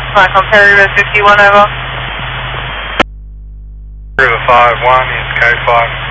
Mike on Perry Road 51, over. River 51 is K5.